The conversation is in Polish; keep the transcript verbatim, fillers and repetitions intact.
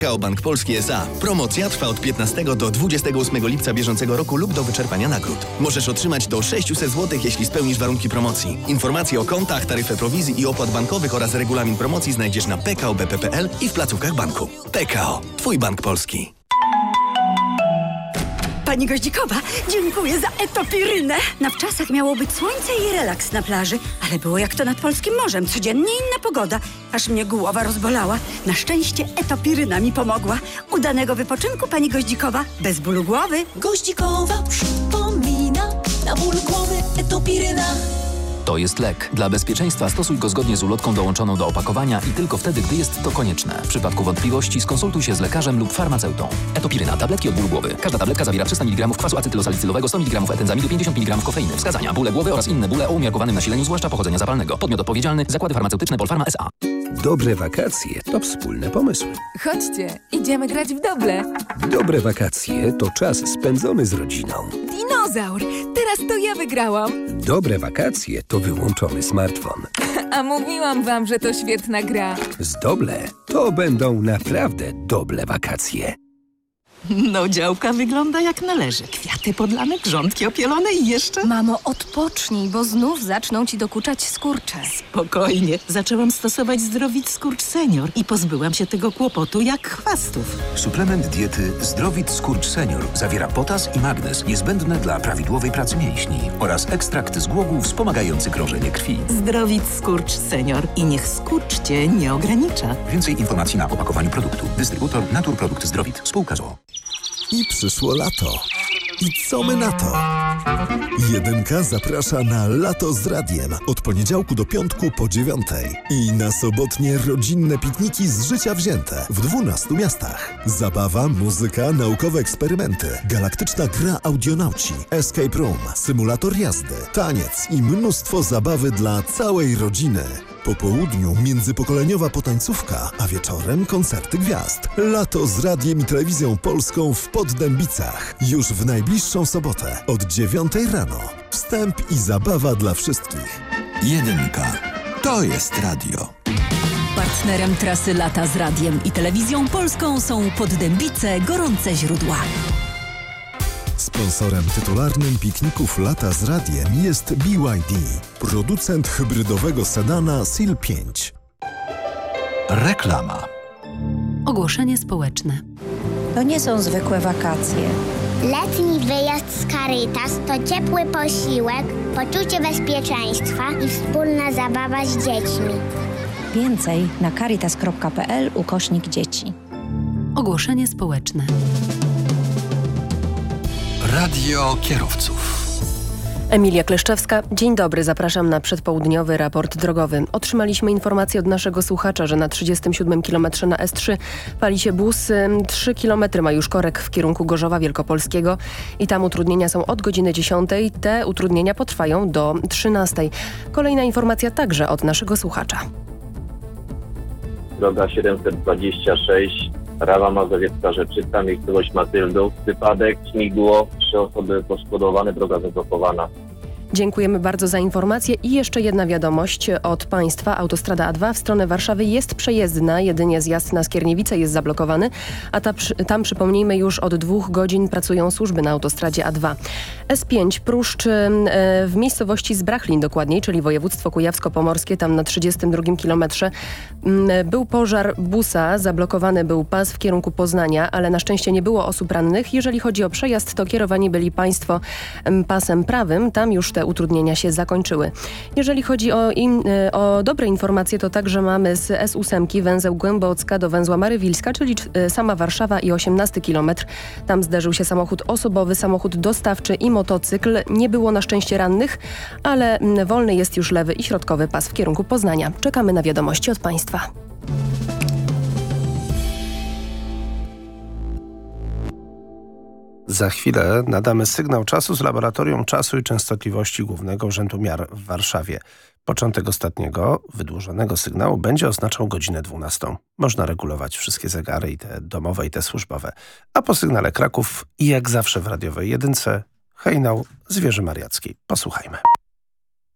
P K O Bank Polski S A. Promocja trwa od piętnastego do dwudziestego ósmego lipca bieżącego roku lub do wyczerpania nagród. Możesz otrzymać do sześćset złotych, jeśli spełnisz warunki promocji. Informacje o kontach, taryfę prowizji i opłat bankowych oraz regulamin promocji znajdziesz na p k o b p kropka p l i w placówkach banku. P K O. Twój bank polski. Pani Goździkowa, dziękuję za etopirynę. Na wczasach miało być słońce i relaks na plaży, ale było jak to nad polskim morzem. Codziennie inna pogoda, aż mnie głowa rozbolała. Na szczęście etopiryna mi pomogła. Udanego wypoczynku, pani Goździkowa, bez bólu głowy. Goździkowa przypomina, na ból głowy etopiryna. To jest lek. Dla bezpieczeństwa stosuj go zgodnie z ulotką dołączoną do opakowania i tylko wtedy, gdy jest to konieczne. W przypadku wątpliwości skonsultuj się z lekarzem lub farmaceutą. Etopiryna. Tabletki od bólu głowy. Każda tabletka zawiera trzysta miligramów kwasu acetylosalicylowego, sto miligramów etenzamidu, pięćdziesiąt miligramów kofeiny. Wskazania: bóle głowy oraz inne bóle o umiarkowanym nasileniu, zwłaszcza pochodzenia zapalnego. Podmiot odpowiedzialny: Zakłady Farmaceutyczne Polpharma S A. Dobre wakacje to wspólne pomysły. Chodźcie, idziemy grać w doble. Dobre wakacje to czas spędzony z rodziną. Dinozaur! Teraz to ja wygrałam. Dobre wakacje to wyłączony smartfon. A mówiłam wam, że to świetna gra. Z Doble to będą naprawdę dobre wakacje. No, działka wygląda jak należy. Kwiaty podlane, grządki opielone i jeszcze... Mamo, odpocznij, bo znów zaczną ci dokuczać skurcze. Spokojnie. Zaczęłam stosować Zdrowit Skurcz Senior i pozbyłam się tego kłopotu jak chwastów. Suplement diety Zdrowit Skurcz Senior zawiera potas i magnez niezbędne dla prawidłowej pracy mięśni oraz ekstrakt z głogów wspomagający krążenie krwi. Zdrowit Skurcz Senior i niech skurcz cię nie ogranicza. Więcej informacji na opakowaniu produktu. Dystrybutor Naturprodukt Zdrowit. Spółka z o o. I przyszło lato. I co my na to? Jedynka zaprasza na Lato z Radiem od poniedziałku do piątku po dziewiątej. I na sobotnie rodzinne pikniki z życia wzięte w dwunastu miastach. Zabawa, muzyka, naukowe eksperymenty, galaktyczna gra audionauci, escape room, symulator jazdy, taniec i mnóstwo zabawy dla całej rodziny. Po południu międzypokoleniowa potańcówka, a wieczorem koncerty gwiazd. Lato z Radiem i Telewizją Polską w Poddębicach. Już w najbliższą sobotę od dziewiątej rano. Wstęp i zabawa dla wszystkich. Jedynka. To jest radio. Partnerem trasy Lata z Radiem i Telewizją Polską są Poddębice, gorące źródła. Sponsorem tytularnym pikników Lata z Radiem jest B Y D, producent hybrydowego sedana S I L pięć. Reklama. Ogłoszenie społeczne. To nie są zwykłe wakacje. Letni wyjazd z Caritas to ciepły posiłek, poczucie bezpieczeństwa i wspólna zabawa z dziećmi. Więcej na caritas kropka p l ukośnik dzieci. Ogłoszenie społeczne. Radio kierowców. Emilia Kleszczewska. Dzień dobry, zapraszam na przedpołudniowy raport drogowy. Otrzymaliśmy informację od naszego słuchacza, że na trzydziestym siódmym kilometrze na S trzy pali się bus. trzy kilometry ma już korek w kierunku Gorzowa Wielkopolskiego i tam utrudnienia są od godziny dziesiątej. Te utrudnienia potrwają do trzynastej. Kolejna informacja także od naszego słuchacza. Droga siedemset dwadzieścia sześć, Rawa Mazowiecka Rzeczyca, miejscowość Matyldów. Wypadek, śmigło, trzy osoby poszkodowane, droga zablokowana. Dziękujemy bardzo za informację i jeszcze jedna wiadomość od Państwa. Autostrada A dwa w stronę Warszawy jest przejezdna, jedynie zjazd na Skierniewice jest zablokowany, a ta, tam przypomnijmy już od dwóch godzin pracują służby na autostradzie A dwa. S pięć Pruszcz w miejscowości Zbrachlin dokładniej, czyli województwo kujawsko-pomorskie, tam na trzydziestym drugim kilometrze był pożar busa, zablokowany był pas w kierunku Poznania, ale na szczęście nie było osób rannych. Jeżeli chodzi o przejazd, to kierowani byli Państwo pasem prawym, tam już te utrudnienia się zakończyły. Jeżeli chodzi o, in, o dobre informacje, to także mamy z S osiem węzeł Głębocka do węzła Marywilska, czyli sama Warszawa i osiemnasty kilometr. Tam zderzył się samochód osobowy, samochód dostawczy i motocykl. Nie było na szczęście rannych, ale wolny jest już lewy i środkowy pas w kierunku Poznania. Czekamy na wiadomości od Państwa. Za chwilę nadamy sygnał czasu z Laboratorium Czasu i Częstotliwości Głównego Urzędu Miar w Warszawie. Początek ostatniego, wydłużonego sygnału będzie oznaczał godzinę dwunastą. Można regulować wszystkie zegary, i te domowe, i te służbowe. A po sygnale Kraków i jak zawsze w radiowej jedynce hejnał z Wieży Mariackiej. Posłuchajmy.